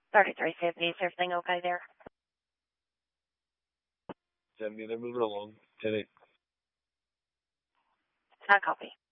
3350. Is everything okay there? 70, they're moving along. 10-8. I copy.